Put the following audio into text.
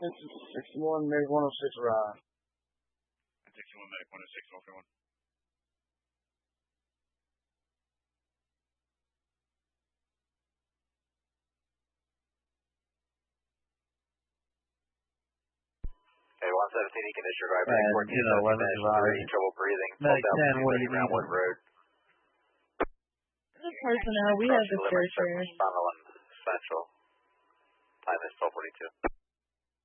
61, maybe 106 arrive. 61, medic 106, welfare 1. Okay, 117, you can disregard medic 14, trouble breathing. Medic 10, what do you need? Round Road. Personnel, we have the searcher. Sunderland Central. Time is 12:42.